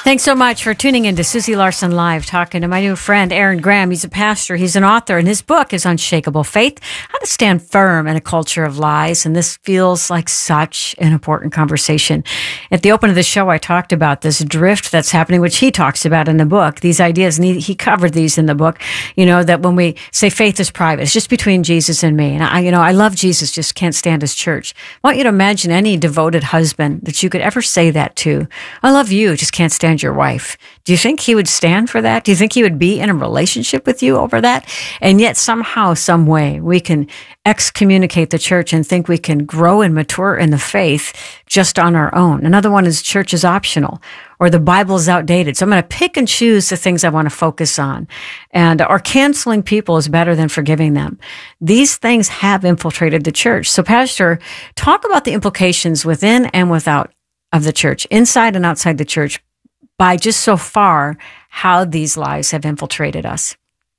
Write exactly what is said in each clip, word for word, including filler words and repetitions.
Thanks so much for tuning in to Susie Larson Live, talking to my new friend, Aaron Graham. He's a pastor, he's an author, and his book is Unshakable Faith, How to Stand Firm in a Culture of Lies. And this feels like such an important conversation. At the open of the show, I talked about this drift that's happening, which he talks about in the book, these ideas, and he, he covered these in the book, you know, that when we say faith is private, it's just between Jesus and me. And I, you know, I love Jesus, just can't stand his church. I want you to imagine any devoted husband that you could ever say that to. I love you, just can't stand your wife. Do you think he would stand for that? Do you think he would be in a relationship with you over that? And yet somehow, some way, we can excommunicate the church and think we can grow and mature in the faith just on our own. Another one is church is optional, or the Bible is outdated. So I'm going to pick and choose the things I want to focus on. And or canceling people is better than forgiving them. These things have infiltrated the church. So Pastor, talk about the implications within and without of the church, inside and outside the church, by just so far how these lies have infiltrated us.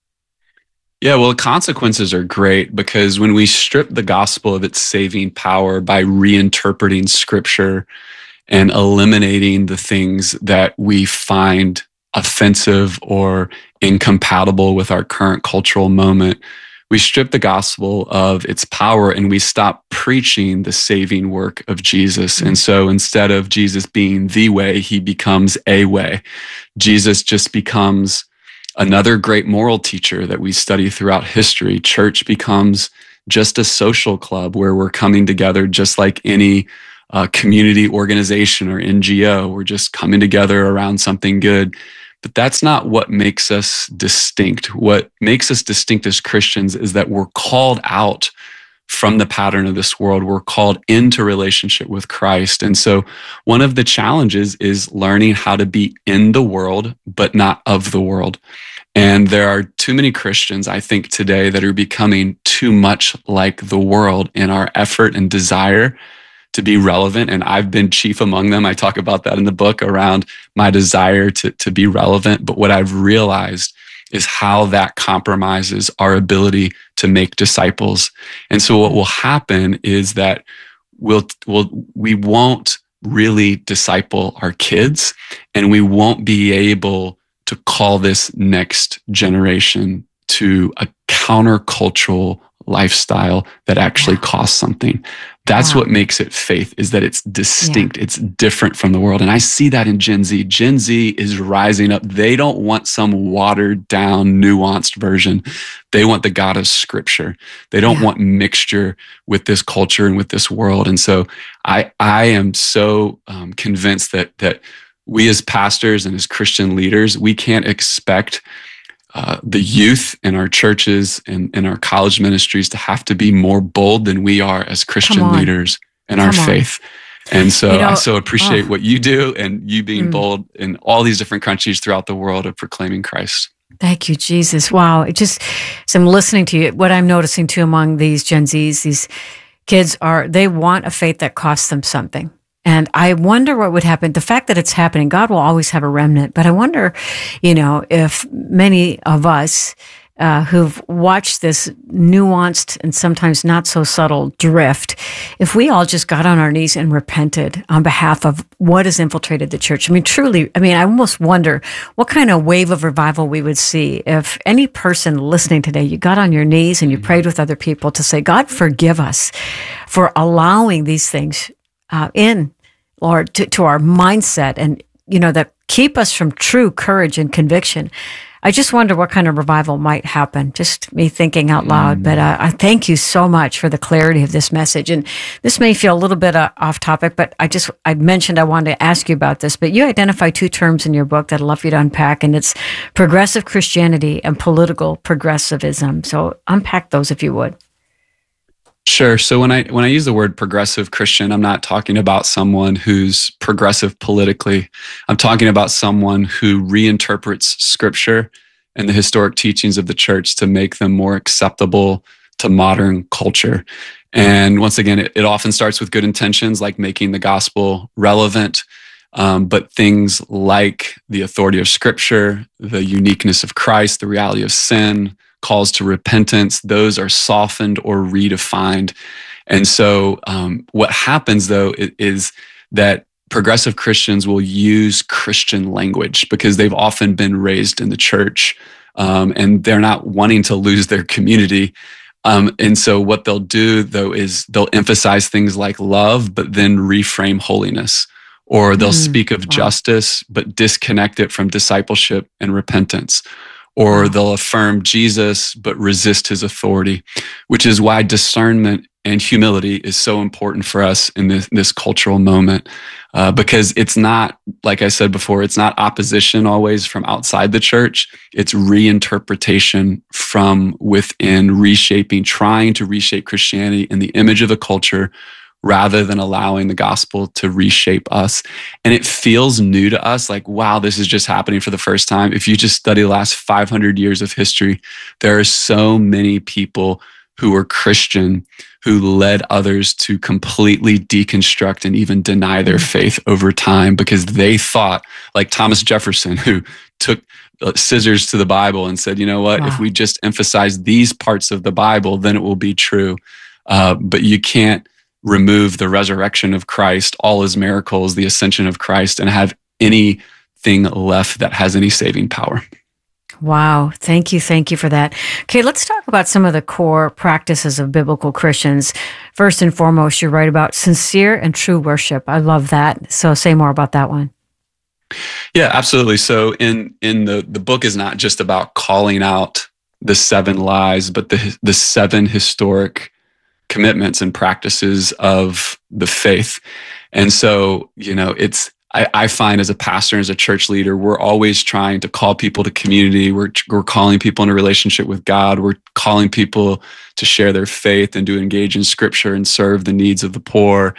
Yeah, well, consequences are great because when we strip the gospel of its saving power by reinterpreting scripture and eliminating the things that we find offensive or incompatible with our current cultural moment, we strip the gospel of its power and we stop preaching the saving work of Jesus. And so instead of Jesus being the way, he becomes a way. Jesus just becomes another great moral teacher that we study throughout history. Church becomes just a social club where we're coming together just like any uh, community organization or N G O. We're just coming together around something good. But that's not what makes us distinct. What makes us distinct as Christians is that we're called out from the pattern of this world. We're called into relationship with Christ. And so one of the challenges is learning how to be in the world, but not of the world. And there are too many Christians, I think, today that are becoming too much like the world in our effort and desire to be relevant. And I've been chief among them. I talk about that in the book around my desire to, to be relevant. But what I've realized is how that compromises our ability to make disciples. And so what will happen is that we'll, we'll, we won't really disciple our kids, and we won't be able to call this next generation to a countercultural lifestyle that actually costs something. That's wow. What makes it faith, is that it's distinct. Yeah. It's different from the world. And I see that in Gen Z. Gen Z is rising up. They don't want some watered down, nuanced version. They want the God of Scripture. They don't yeah. want mixture with this culture and with this world. And so I, I am so um, convinced that, that we as pastors and as Christian leaders, we can't expect Uh, the youth in our churches and in our college ministries to have to be more bold than we are as Christian leaders in our faith. And so you know, I so appreciate oh. what you do and you being mm. bold in all these different countries throughout the world of proclaiming Christ. Thank you, Jesus. Wow. It just, as I'm listening to you, what I'm noticing too among these Gen Zs, these kids are, they want a faith that costs them something. And I wonder what would happen. The fact that it's happening, God will always have a remnant. But I wonder, you know, if many of us uh, who've watched this nuanced and sometimes not so subtle drift, if we all just got on our knees and repented on behalf of what has infiltrated the church. I mean, truly, I mean, I almost wonder what kind of wave of revival we would see if any person listening today, you got on your knees and you prayed with other people to say, God, forgive us for allowing these things uh, in. Lord, to, to our mindset and, you know, that keep us from true courage and conviction. I just wonder what kind of revival might happen. Just me thinking out loud. Mm. But uh, I thank you so much for the clarity of this message. And this may feel a little bit uh, off topic, but I just, I mentioned I wanted to ask you about this, but you identify two terms in your book that I'd love you to unpack, and it's progressive Christianity and political progressivism. So unpack those if you would. Sure. So when I when I use the word progressive Christian, I'm not talking about someone who's progressive politically. I'm talking about someone who reinterprets Scripture and the historic teachings of the church to make them more acceptable to modern culture. And once again, it, it often starts with good intentions, like making the gospel relevant. Um, but things like the authority of Scripture, the uniqueness of Christ, the reality of sin, calls to repentance, those are softened or redefined. And so um, what happens, though, is that progressive Christians will use Christian language because they've often been raised in the church, um, and they're not wanting to lose their community. Um, and so what they'll do, though, is they'll emphasize things like love, but then reframe holiness. Or they'll mm, speak of wow. justice, but disconnect it from discipleship and repentance. Or wow. they'll affirm Jesus, but resist his authority, which is why discernment and humility is so important for us in this, this cultural moment. Uh, because it's not, like I said before, it's not opposition always from outside the church. It's reinterpretation from within, reshaping, trying to reshape Christianity in the image of a culture rather than allowing the gospel to reshape us. And it feels new to us, like, wow, this is just happening for the first time. If you just study the last five hundred years of history, there are so many people who were Christian who led others to completely deconstruct and even deny their faith over time because they thought, like Thomas Jefferson, who took scissors to the Bible and said, you know what, wow. if we just emphasize these parts of the Bible, then it will be true. Uh, but you can't remove the resurrection of Christ, all his miracles, the ascension of Christ, and have anything left that has any saving power. Wow. Thank you. Thank you for that. Okay, let's talk about some of the core practices of biblical Christians. First and foremost, you write about sincere and true worship. I love that. So say more about that one. Yeah, absolutely. So in in the, the book is not just about calling out the seven lies, but the the seven historic commitments and practices of the faith. And so, you know, it's I, I find as a pastor, as a church leader, we're always trying to call people to community. We're, we're calling people in a relationship with God. We're calling people to share their faith and to engage in scripture and serve the needs of the poor.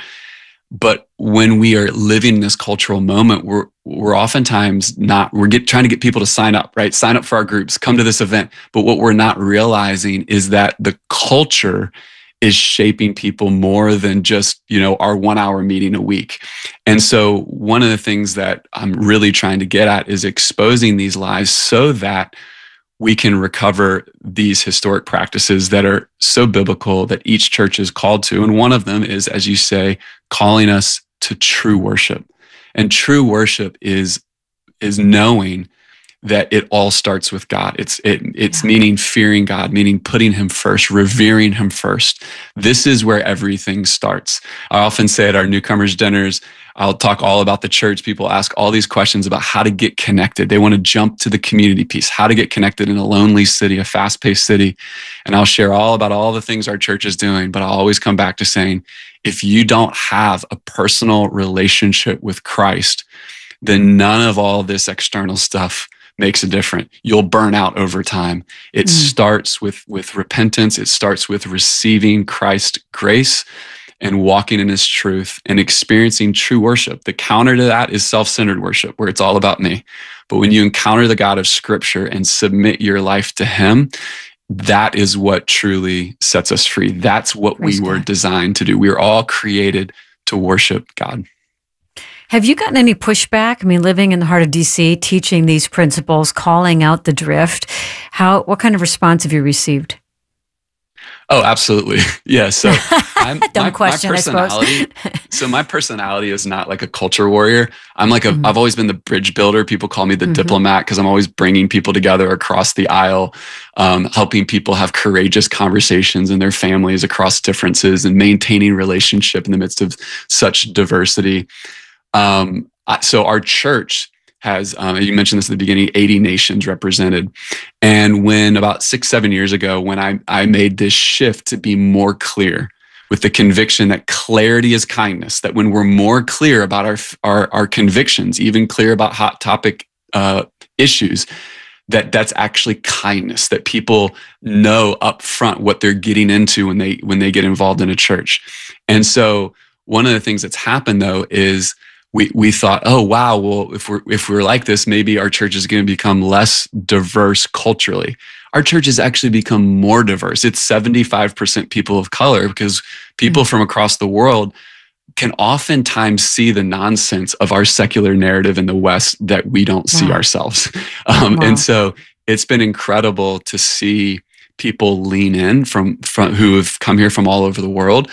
But when we are living in this cultural moment, we're we're oftentimes not, we're get, trying to get people to sign up, right? Sign up for our groups, come to this event. But what we're not realizing is that the culture is shaping people more than just, you know, our one hour meeting a week. And so one of the things that I'm really trying to get at is exposing these lies so that we can recover these historic practices that are so biblical that each church is called to. And one of them is, as you say, calling us to true worship. And true worship is, is knowing that it all starts with God. It's it it's yeah. meaning fearing God, meaning putting him first, revering him first. This is where everything starts. I often say at our newcomers dinners, I'll talk all about the church. People ask all these questions about how to get connected. They want to jump to the community piece, how to get connected in a lonely city, a fast-paced city. And I'll share all about all the things our church is doing, but I'll always come back to saying, if you don't have a personal relationship with Christ, then none of all this external stuff makes a difference. You'll burn out over time. It mm. starts with, with repentance. It starts with receiving Christ's grace and walking in his truth and experiencing true worship. The counter to that is self-centered worship, where it's all about me. But when you encounter the God of Scripture and submit your life to him, that is what truly sets us free. That's what Praise we God. Were designed to do. We were all created to worship God. Have you gotten any pushback? I mean, living in the heart of D C, teaching these principles, calling out the drift, how, what kind of response have you received? Oh, absolutely. Yeah. So I'm, Dumb my, question, my personality, I suppose. so my personality is not like a culture warrior. I'm like a, mm-hmm. I've always been the bridge builder. People call me the mm-hmm. diplomat because I'm always bringing people together across the aisle, um, helping people have courageous conversations in their families across differences and maintaining relationship in the midst of such diversity. Um, so our church has, um, you mentioned this at the beginning, eighty nations represented. And when about six, seven years ago, when I, I made this shift to be more clear with the conviction that clarity is kindness, that when we're more clear about our, our, our convictions, even clear about hot topic uh, issues, that that's actually kindness, that people know up front what they're getting into when they, when they get involved in a church. And so one of the things that's happened though is we we thought, oh wow, well if we're if we're like this, maybe our church is going to become less diverse culturally. Our church has actually become more diverse. It's seventy-five percent people of color because people mm-hmm. from across the world can oftentimes see the nonsense of our secular narrative in the West that we don't wow. see ourselves. Um, wow. And so it's been incredible to see people lean in from, from who have come here from all over the world.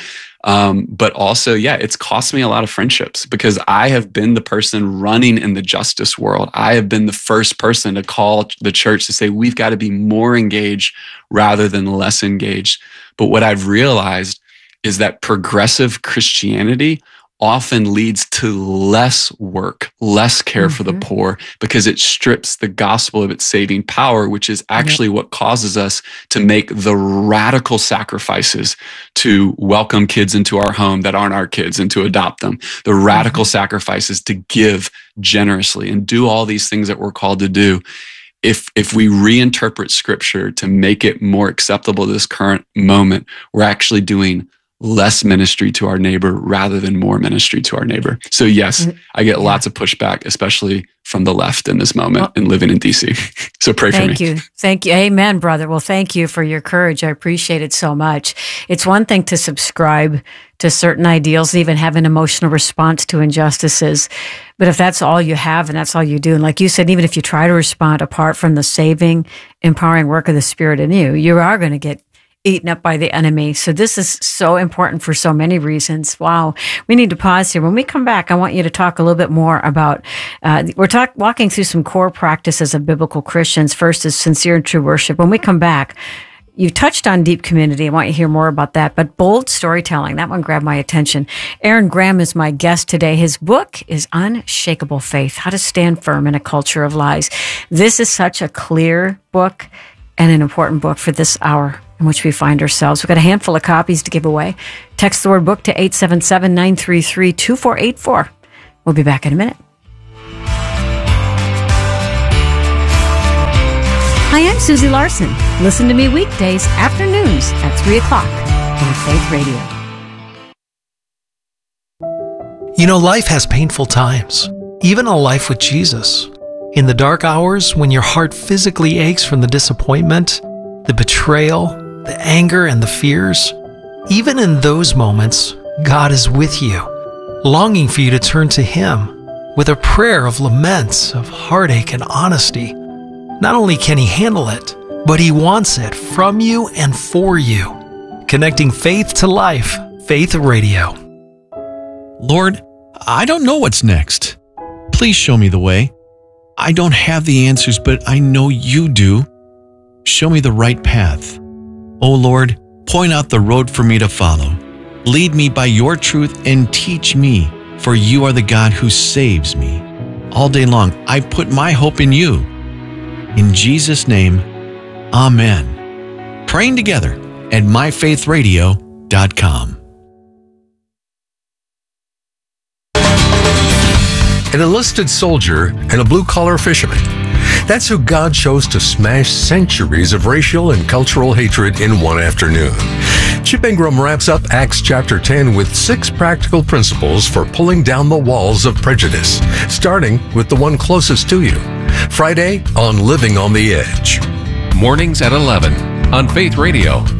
Um, but also, yeah, it's cost me a lot of friendships because I have been the person running in the justice world. I have been the first person to call the church to say, we've got to be more engaged rather than less engaged. But what I've realized is that progressive Christianity often leads to less work, less care mm-hmm. for the poor, because it strips the gospel of its saving power, which is actually yep. what causes us to make the radical sacrifices to welcome kids into our home that aren't our kids and to adopt them, the radical mm-hmm. sacrifices to give generously and do all these things that we're called to do. If if we reinterpret scripture to make it more acceptable to this current moment, we're actually doing less ministry to our neighbor rather than more ministry to our neighbor. So yes, I get yeah. lots of pushback, especially from the left in this moment well, and living in D C. So pray for me. Thank you. Thank you. Amen, brother. Well, thank you for your courage. I appreciate it so much. It's one thing to subscribe to certain ideals, even have an emotional response to injustices. But if that's all you have and that's all you do, and like you said, even if you try to respond apart from the saving, empowering work of the Spirit in you, you are going to get eaten up by the enemy. So this is so important for so many reasons. Wow. We need to pause here. When we come back, I want you to talk a little bit more about, uh, we're talk, walking through some core practices of biblical Christians. First is sincere and true worship. When we come back, you touched on deep community. I want you to hear more about that. But bold storytelling, that one grabbed my attention. Aaron Graham is my guest today. His book is Unshakable Faith, How to Stand Firm in a Culture of Lies. This is such a clear book and an important book for this hour in which we find ourselves. We've got a handful of copies to give away. Text the word book to eight seven seven, nine three three, two four eight four. We'll be back in a minute. Hi, I'm Susie Larson. Listen to me weekdays, afternoons at three o'clock on Faith Radio. You know, life has painful times, even a life with Jesus. In the dark hours, when your heart physically aches from the disappointment, the betrayal, the anger, and the fears, even in those moments, God is with you, longing for you to turn to Him with a prayer of laments, of heartache and honesty. Not only can He handle it, but He wants it from you and for you. Connecting faith to life, Faith Radio. Lord, I don't know what's next. Please show me the way. I don't have the answers, but I know You do. Show me the right path. Oh Lord, point out the road for me to follow. Lead me by Your truth and teach me, for You are the God who saves me. All day long, I put my hope in You. In Jesus' name, Amen. Praying together at my faith radio dot com. An enlisted soldier and a blue-collar fisherman. That's who God chose to smash centuries of racial and cultural hatred in one afternoon. Chip Ingram wraps up Acts chapter ten with six practical principles for pulling down the walls of prejudice, starting with the one closest to you. Friday on Living on the Edge. Mornings at eleven on Faith Radio.